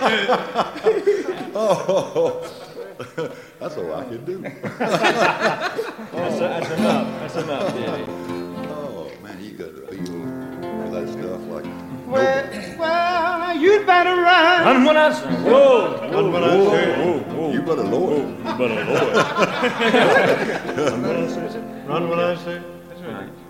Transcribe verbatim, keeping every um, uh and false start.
Oh, that's all I can do. That's, that's enough. That's enough, Daddy. Oh, man, you got to feel for that stuff like... Well, well, you'd better run. Run when I say. Whoa, Run when I say. Whoa, whoa. You better lower it. You better lower it. Run when I say. Run when I say. That's right.